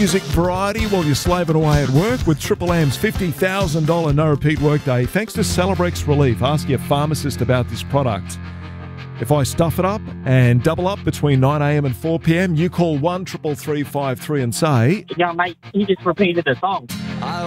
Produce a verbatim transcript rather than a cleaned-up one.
music variety while you're slaving away at work with Triple M's fifty thousand dollars no-repeat workday. Thanks to Celebrex Relief. Ask your pharmacist about this product. If I stuff it up and double up between nine a m and four p m, you call one triple three five three and say... Yeah, mate, you just repeated the song.